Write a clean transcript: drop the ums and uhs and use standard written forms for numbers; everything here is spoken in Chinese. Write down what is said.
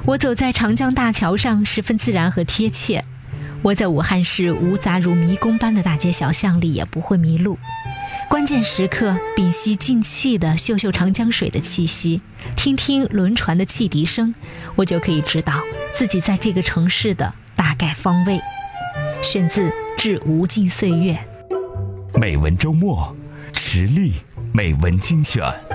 我走在长江大桥上，十分自然和贴切。我在武汉市无杂如迷宫般的大街小巷里也不会迷路。关键时刻屏息静气地嗅嗅长江水的气息，听听轮船的汽笛声，我就可以知道自己在这个城市的大概方位。选自《致无尽岁月》。 美文周末，池莉美文精选。